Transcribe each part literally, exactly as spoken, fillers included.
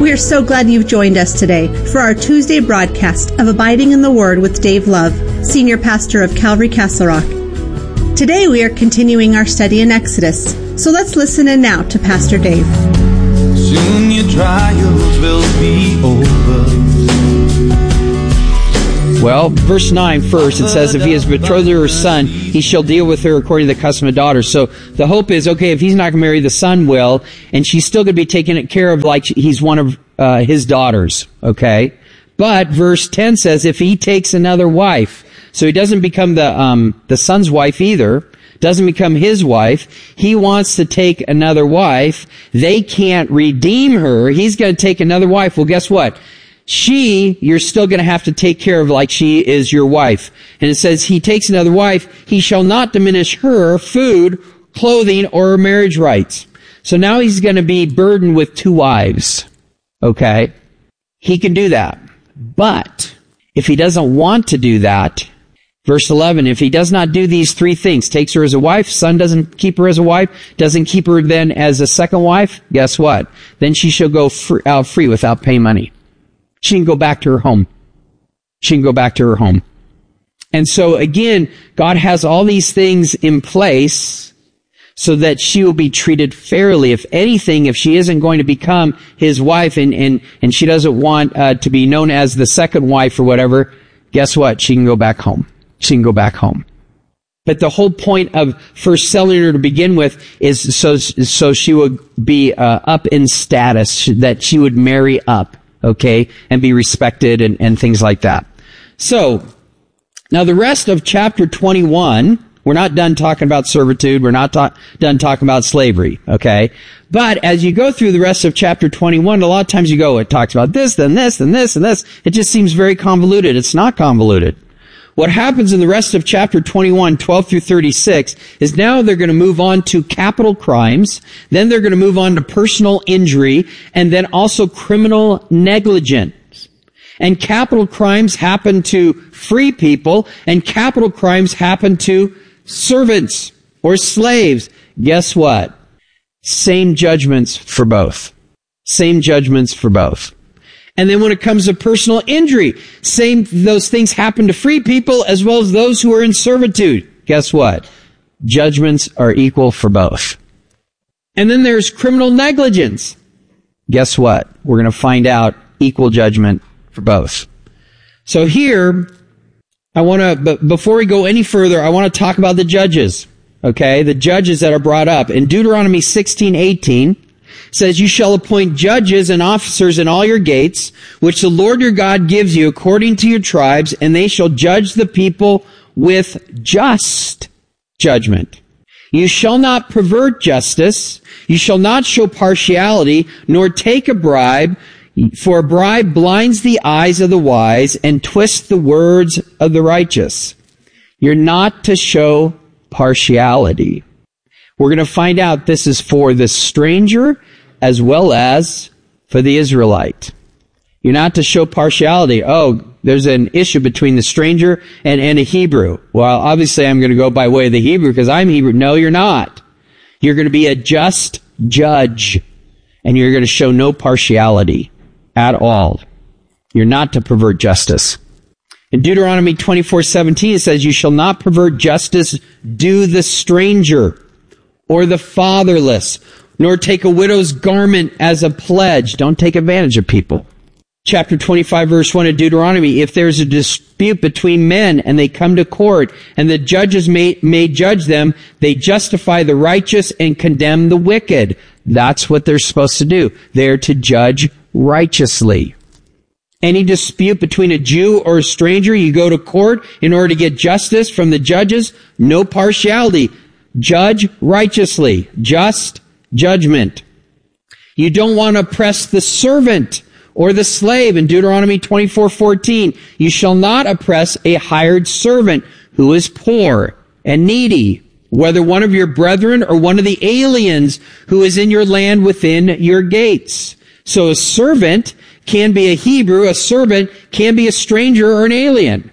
We are so glad you've joined us today for our Tuesday broadcast of Abiding in the Word with Dave Love, Senior Pastor of Calvary Castle Rock. Today we are continuing our study in Exodus, so let's listen in now to Pastor Dave. Soon your trials will be over. Well, verse nine first, it says, if he has betrothed her son, he shall deal with her according to the custom of daughters. So the hope is, okay, if he's not going to marry, the son will, and she's still going to be taken care of like he's one of uh, his daughters, okay? But verse ten says, if he takes another wife, so he doesn't become the um, the son's wife either, doesn't become his wife, he wants to take another wife, they can't redeem her, he's going to take another wife. Well, guess what? She, you're still going to have to take care of like she is your wife. And it says, he takes another wife, he shall not diminish her food, clothing, or her marriage rights. So now he's going to be burdened with two wives. Okay? He can do that. But if he doesn't want to do that, verse eleven, if he does not do these three things, takes her as a wife, son doesn't keep her as a wife, doesn't keep her then as a second wife, guess what? Then she shall go free, out free without paying money. She can go back to her home. She can go back to her home. And so again, God has all these things in place so that she will be treated fairly. If anything, if she isn't going to become his wife and, and, and she doesn't want uh, to be known as the second wife or whatever, guess what? She can go back home. She can go back home. But the whole point of first selling her to begin with is so, so she would be uh, up in status, that she would marry up. Okay, and be respected and, and things like that. So, now the rest of chapter twenty-one, we're not done talking about servitude, we're not ta- done talking about slavery, okay? But as you go through the rest of chapter twenty-one, a lot of times you go, it talks about this, then this, then this, and this. It just seems very convoluted. It's not convoluted. What happens in the rest of chapter twenty-one, twelve through thirty-six, is now they're going to move on to capital crimes, then they're going to move on to personal injury, and then also criminal negligence. And capital crimes happen to free people, and capital crimes happen to servants or slaves. Guess what? Same judgments for both. Same judgments for both. And then when it comes to personal injury, same, those things happen to free people as well as those who are in servitude. Guess what? Judgments are equal for both. And then there's criminal negligence. Guess what? We're going to find out equal judgment for both. So here, I want to, but before we go any further, I want to talk about the judges. Okay? The judges that are brought up. In Deuteronomy sixteen eighteen, says, you shall appoint judges and officers in all your gates, which the Lord your God gives you according to your tribes, and they shall judge the people with just judgment. You shall not pervert justice. You shall not show partiality, nor take a bribe, for a bribe blinds the eyes of the wise and twists the words of the righteous. You're not to show partiality. We're going to find out this is for the stranger as well as for the Israelite. You're not to show partiality. Oh, there's an issue between the stranger and, and a Hebrew. Well, obviously I'm going to go by way of the Hebrew because I'm Hebrew. No, you're not. You're going to be a just judge, and you're going to show no partiality at all. You're not to pervert justice. In Deuteronomy twenty-four seventeen, it says, you shall not pervert justice due the stranger or the fatherless, nor take a widow's garment as a pledge. Don't take advantage of people. Chapter twenty-five, verse one of Deuteronomy, if there's a dispute between men and they come to court and the judges may, may judge them, they justify the righteous and condemn the wicked. That's what they're supposed to do. They're to judge righteously. Any dispute between a Jew or a stranger, you go to court in order to get justice from the judges. No partiality. Judge righteously. Just judgment. You don't want to oppress the servant or the slave. In Deuteronomy twenty-four fourteen, you shall not oppress a hired servant who is poor and needy, whether one of your brethren or one of the aliens who is in your land within your gates. So a servant can be a Hebrew, a servant can be a stranger or an alien.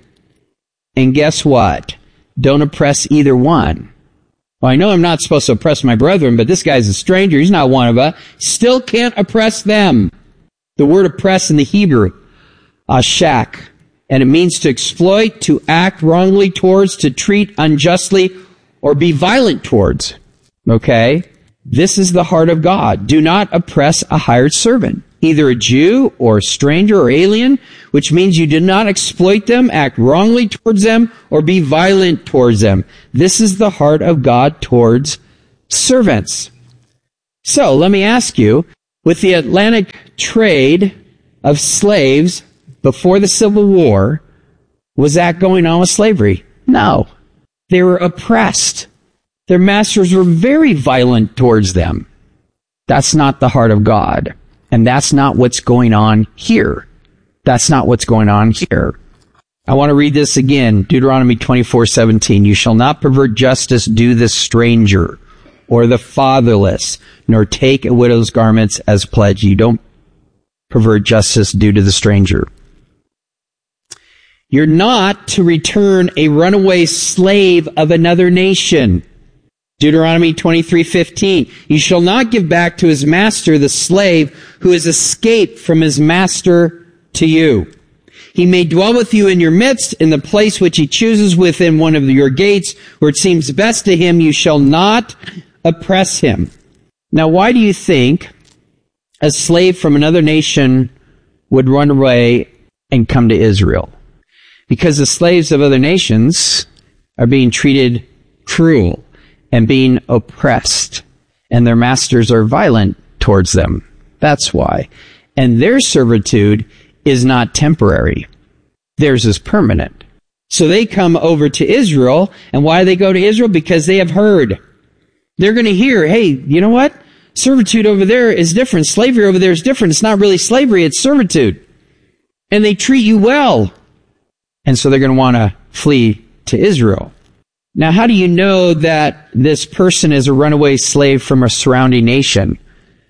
And guess what? Don't oppress either one. Well, I know I'm not supposed to oppress my brethren, but this guy's a stranger. He's not one of us. Still can't oppress them. The word oppress in the Hebrew, ashak, and it means to exploit, to act wrongly towards, to treat unjustly, or be violent towards. Okay? This is the heart of God. Do not oppress a hired servant, either a Jew or a stranger or alien, which means you do not exploit them, act wrongly towards them, or be violent towards them. This is the heart of God towards servants. So, let me ask you, with the Atlantic trade of slaves before the Civil War, was that going on with slavery? No. They were oppressed. Their masters were very violent towards them. That's not the heart of God. And that's not what's going on here. That's not what's going on here. I want to read this again. Deuteronomy twenty-four seventeen. You shall not pervert justice due the stranger or the fatherless, nor take a widow's garments as pledge. You don't pervert justice due to the stranger. You're not to return a runaway slave of another nation. Deuteronomy twenty-three fifteen. You shall not give back to his master the slave who has escaped from his master to you. He may dwell with you in your midst, in the place which he chooses within one of your gates, where it seems best to him. You shall not oppress him. Now, why do you think a slave from another nation would run away and come to Israel? Because the slaves of other nations are being treated cruel and being oppressed, and their masters are violent towards them. That's why. And their servitude is not temporary. Theirs is permanent. So they come over to Israel, and why do they go to Israel? Because they have heard. They're going to hear, hey, you know what? Servitude over there is different. Slavery over there is different. It's not really slavery, it's servitude. And they treat you well. And so they're going to want to flee to Israel. Now, how do you know that this person is a runaway slave from a surrounding nation?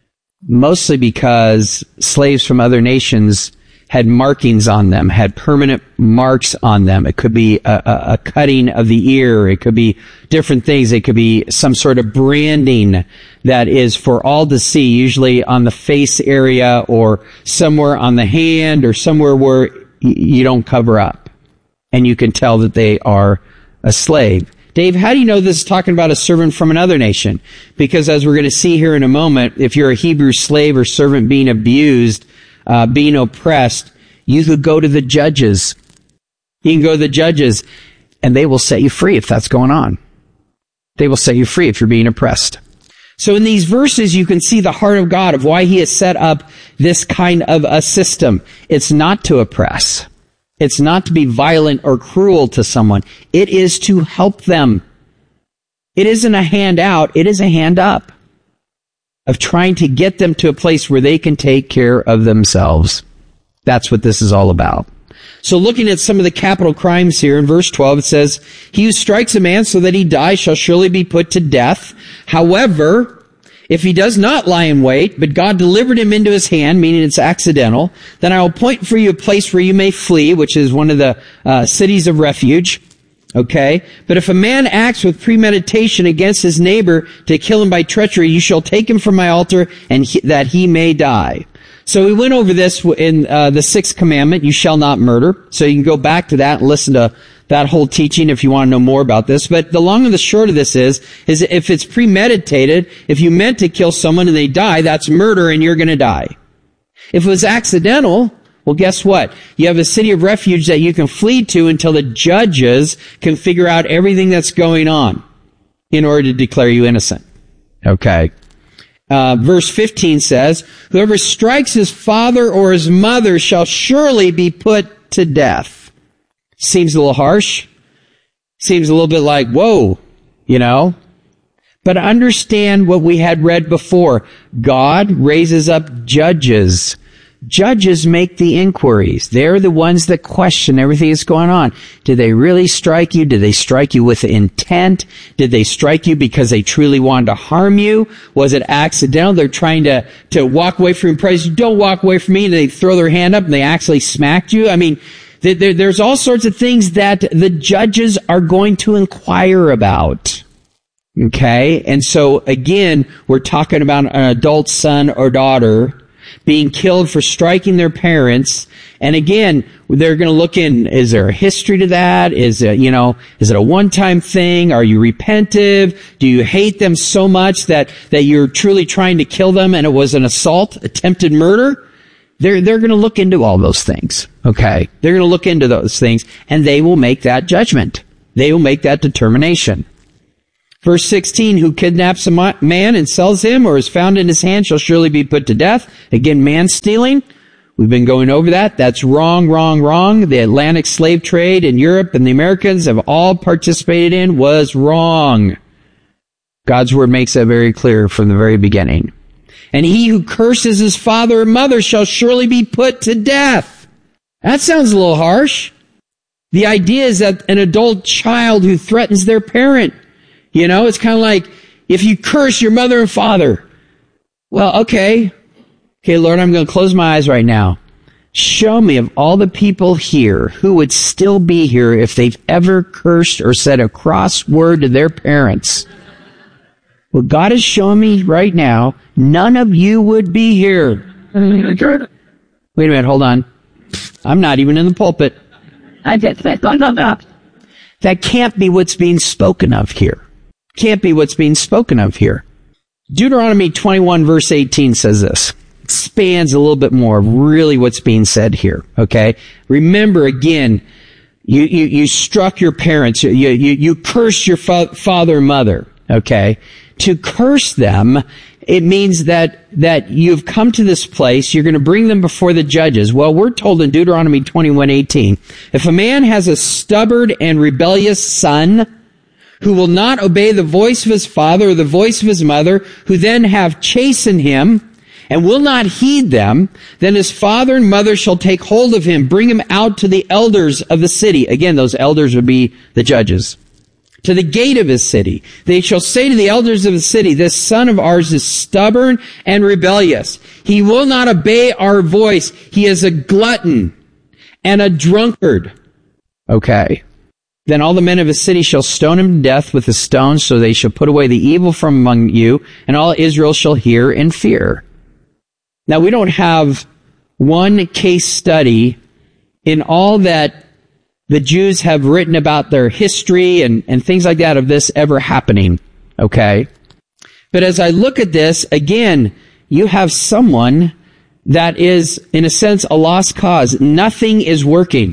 Mostly because slaves from other nations had markings on them, had permanent marks on them. It could be a, a, a cutting of the ear. It could be different things. It could be some sort of branding that is for all to see, usually on the face area or somewhere on the hand or somewhere where y- you don't cover up. And you can tell that they are a slave. Dave, how do you know this is talking about a servant from another nation? Because as we're going to see here in a moment, if you're a Hebrew slave or servant being abused, uh, being oppressed, you could go to the judges. You can go to the judges, and they will set you free if that's going on. They will set you free if you're being oppressed. So in these verses, you can see the heart of God, of why he has set up this kind of a system. It's not to oppress. It's not to be violent or cruel to someone. It is to help them. It isn't a handout. It is a hand up of trying to get them to a place where they can take care of themselves. That's what this is all about. So looking at some of the capital crimes here in verse twelve, it says, he who strikes a man so that he die shall surely be put to death. However, if he does not lie in wait, but God delivered him into his hand, meaning it's accidental, then I will point for you a place where you may flee, which is one of the uh, cities of refuge. Okay? But if a man acts with premeditation against his neighbor to kill him by treachery, you shall take him from my altar, and he, that he may die. So we went over this in uh, the sixth commandment, you shall not murder. So you can go back to that and listen to that whole teaching if you want to know more about this. But the long and the short of this is, is if it's premeditated, if you meant to kill someone and they die, that's murder and you're going to die. If it was accidental, well, guess what? You have a city of refuge that you can flee to until the judges can figure out everything that's going on in order to declare you innocent. Okay. Uh, verse fifteen says, whoever strikes his father or his mother shall surely be put to death. Seems a little harsh. Seems a little bit like, whoa, you know. But understand what we had read before. God raises up judges. Judges make the inquiries. They're the ones that question everything that's going on. Did they really strike you? Did they strike you with intent? Did they strike you because they truly wanted to harm you? Was it accidental? They're trying to, to walk away from your presence. Don't walk away from me. And they throw their hand up and they actually smacked you. I mean, there, there's all sorts of things that the judges are going to inquire about. Okay? And so, again, we're talking about an adult son or daughter being killed for striking their parents. And again, they're going to look in, is there a history to that? Is it, you know, is it a one-time thing? Are you repentive? Do you hate them so much that, that you're truly trying to kill them and it was an assault, attempted murder? They're, they're going to look into all those things. Okay. They're going to look into those things and they will make that judgment. They will make that determination. Verse sixteen, who kidnaps a man and sells him or is found in his hand shall surely be put to death. Again, man stealing. We've been going over that. That's wrong, wrong, wrong. The Atlantic slave trade in Europe and the Americans have all participated in was wrong. God's word makes that very clear from the very beginning. And he who curses his father or mother shall surely be put to death. That sounds a little harsh. The idea is that an adult child who threatens their parent, you know, it's kind of like if you curse your mother and father. Well, okay. Okay, Lord, I'm going to close my eyes right now. Show me of all the people here who would still be here if they've ever cursed or said a cross word to their parents. Well, God is showing me right now, none of you would be here. Wait a minute, hold on. I'm not even in the pulpit. That can't be what's being spoken of here. Can't be what's being spoken of here. Deuteronomy twenty-one verse eighteen says this. Expands a little bit more of really what's being said here. Okay. Remember again, you, you, you struck your parents. You, you, you cursed your fa- father and mother. Okay. To curse them, it means that, that you've come to this place, you're going to bring them before the judges. Well, we're told in Deuteronomy twenty-one eighteen, if a man has a stubborn and rebellious son, who will not obey the voice of his father or the voice of his mother, who then have chastened him, and will not heed them, then his father and mother shall take hold of him, bring him out to the elders of the city. Again, those elders would be the judges. To the gate of his city. They shall say to the elders of the city, this son of ours is stubborn and rebellious. He will not obey our voice. He is a glutton and a drunkard. Okay. Then all the men of his city shall stone him to death with a stone, so they shall put away the evil from among you, and all Israel shall hear and fear. Now, we don't have one case study in all that the Jews have written about their history and, and things like that of this ever happening, okay? But as I look at this, again, you have someone that is, in a sense, a lost cause. Nothing is working.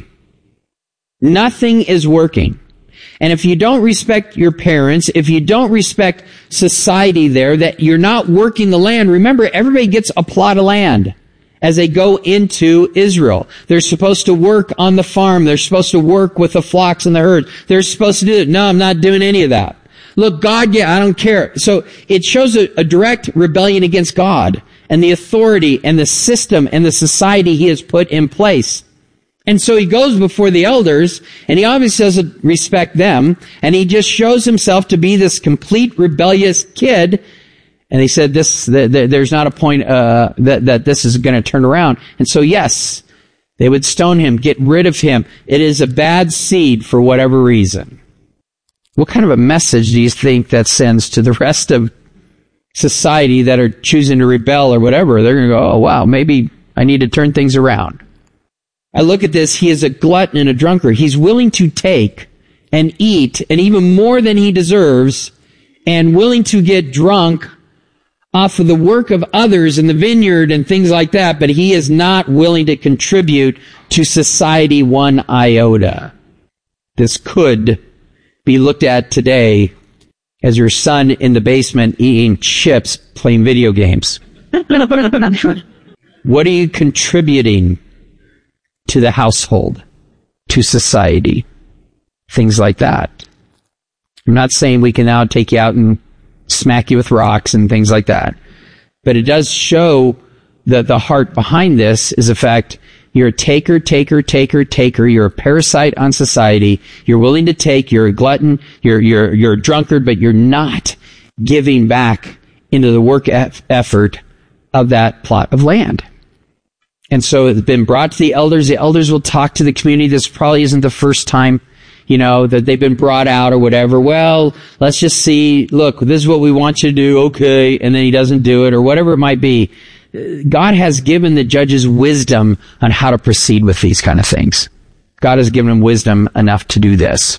Nothing is working. And if you don't respect your parents, if you don't respect society there, that you're not working the land, remember, everybody gets a plot of land as they go into Israel. They're supposed to work on the farm. They're supposed to work with the flocks and the herds. They're supposed to do it. No, I'm not doing any of that. Look, God, yeah, I don't care. So it shows a, a direct rebellion against God and the authority and the system and the society he has put in place. And so he goes before the elders, and he obviously doesn't respect them, and he just shows himself to be this complete rebellious kid. And he said, "This, the, the, there's not a point uh, that that this is going to turn around." And so, yes, they would stone him, get rid of him. It is a bad seed for whatever reason. What kind of a message do you think that sends to the rest of society that are choosing to rebel or whatever? They're going to go, "Oh wow, maybe I need to turn things around." I look at this, he is a glutton and a drunkard. He's willing to take and eat, and even more than he deserves, and willing to get drunk off of the work of others in the vineyard and things like that, but he is not willing to contribute to society one iota. This could be looked at today as your son in the basement eating chips, playing video games. What are you contributing to the household, to society, things like that? I'm not saying we can now take you out and smack you with rocks and things like that, but it does show that the heart behind this is the fact you're a taker, taker, taker, taker. You're a parasite on society. You're willing to take. You're a glutton. You're you're you're a drunkard, but you're not giving back into the work eff- effort of that plot of land. And so it's been brought to the elders. The elders will talk to the community. This probably isn't the first time, you know, that they've been brought out or whatever. Well, let's just see. Look, this is what we want you to do. Okay. And then he doesn't do it or whatever it might be. God has given the judges wisdom on how to proceed with these kind of things. God has given them wisdom enough to do this.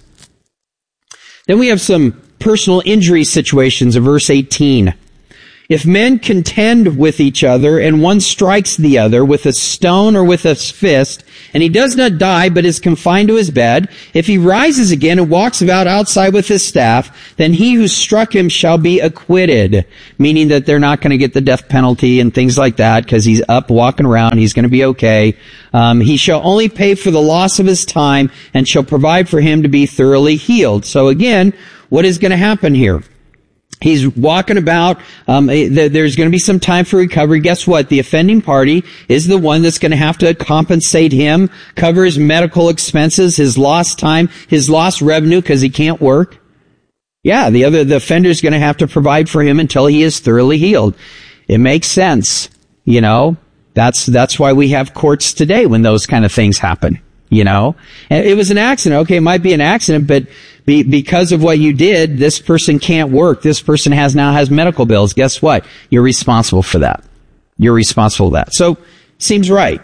Then we have some personal injury situations in verse eighteen. If men contend with each other, and one strikes the other with a stone or with a fist, and he does not die, but is confined to his bed, if he rises again and walks about outside with his staff, then he who struck him shall be acquitted, meaning that they're not going to get the death penalty and things like that, because he's up walking around, he's going to be okay. Um, he shall only pay for the loss of his time, and shall provide for him to be thoroughly healed. So again, what is going to happen here? He's walking about. Um, there's going to be some time for recovery. Guess what? The offending party is the one that's going to have to compensate him, cover his medical expenses, his lost time, his lost revenue because he can't work. Yeah, the other, the offender's going to have to provide for him until he is thoroughly healed. It makes sense. You know, that's, that's why we have courts today when those kind of things happen. You know, it was an accident. Okay, it might be an accident, but be, because of what you did, this person can't work. This person has now has medical bills. Guess what? You're responsible for that. You're responsible for that. So, seems right.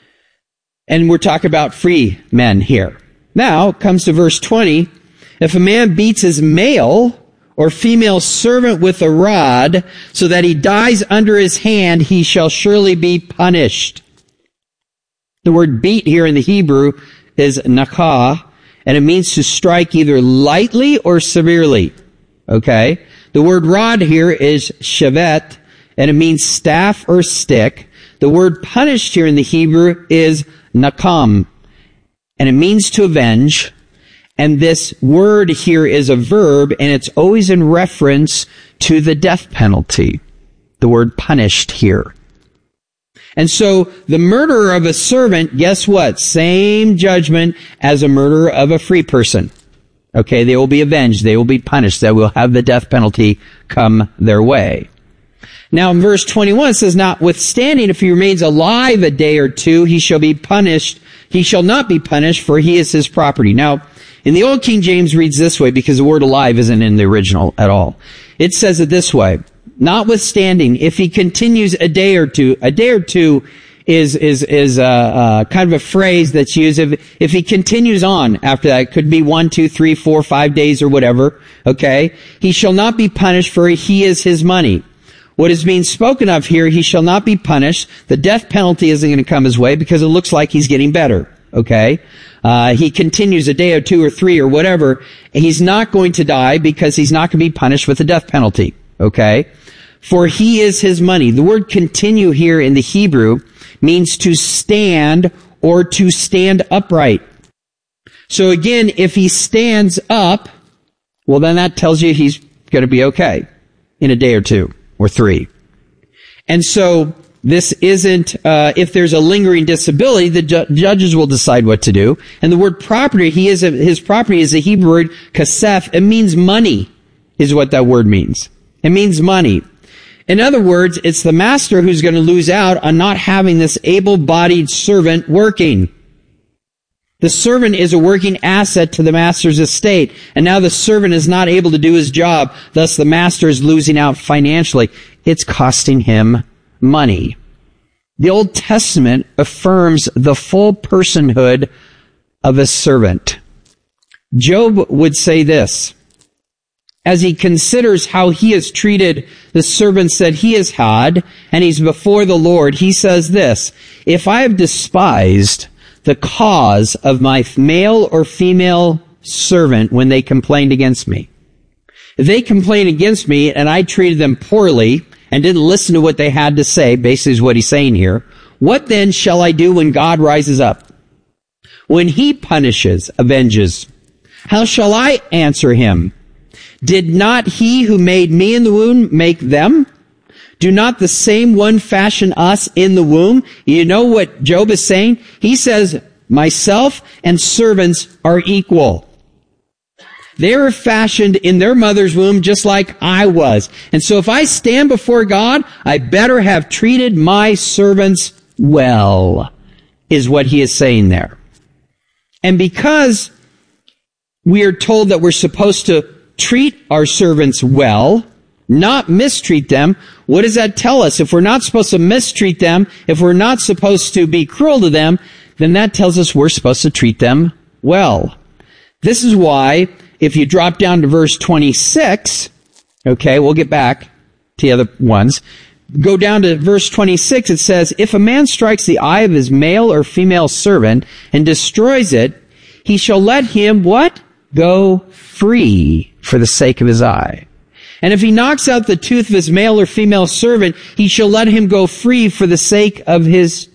And we're talking about free men here. Now, comes to verse twenty. If a man beats his male or female servant with a rod, so that he dies under his hand, he shall surely be punished. The word beat here in the Hebrew is nakah, and it means to strike either lightly or severely. Okay? The word rod here is shevet, and it means staff or stick. The word punished here in the Hebrew is nakam, and it means to avenge. And this word here is a verb, and it's always in reference to the death penalty. The word punished here. And so, the murderer of a servant, guess what? Same judgment as a murderer of a free person. Okay, they will be avenged. They will be punished. They will have the death penalty come their way. Now, in verse twenty-one, it says, notwithstanding, if he remains alive a day or two, he shall be punished. He shall not be punished, for he is his property. Now, in the Old King James reads this way, because the word alive isn't in the original at all. It says it this way. Notwithstanding, if he continues a day or two, a day or two is is is uh, uh, kind of a phrase that's used. If if he continues on after that, it could be one, two, three, four, five days or whatever. Okay, he shall not be punished, for he is his money. What is being spoken of here? He shall not be punished. The death penalty isn't going to come his way because it looks like he's getting better. Okay, uh, he continues a day or two or three or whatever. He's not going to die because he's not going to be punished with the death penalty. Okay. For he is his money. The word continue here in the Hebrew means to stand or to stand upright. So again, if he stands up, well then that tells you he's going to be okay in a day or two or three. And so this isn't, uh, if there's a lingering disability, the ju- judges will decide what to do. And the word property, he is a, his property is a Hebrew word, kasef. It means money, is what that word means. It means money. In other words, it's the master who's going to lose out on not having this able-bodied servant working. The servant is a working asset to the master's estate, and now the servant is not able to do his job, thus the master is losing out financially. It's costing him money. The Old Testament affirms the full personhood of a servant. Job would say this, as he considers how he has treated the servants that he has had, and he's before the Lord, he says this, if I have despised the cause of my male or female servant when they complained against me, if they complained against me and I treated them poorly and didn't listen to what they had to say, basically is what he's saying here, what then shall I do when God rises up? When he punishes, avenges, how shall I answer him? Did not he who made me in the womb make them? Do not the same one fashion us in the womb? You know what Job is saying? He says, myself and servants are equal. They were fashioned in their mother's womb just like I was. And so if I stand before God, I better have treated my servants well, is what he is saying there. And because we are told that we're supposed to treat our servants well, not mistreat them. What does that tell us? If we're not supposed to mistreat them, if we're not supposed to be cruel to them, then that tells us we're supposed to treat them well. This is why, if you drop down to verse twenty-six, okay, we'll get back to the other ones. Go down to verse twenty-six, it says, if a man strikes the eye of his male or female servant and destroys it, he shall let him, what? Go free for the sake of his eye. And if he knocks out the tooth of his male or female servant, he shall let him go free for the sake of his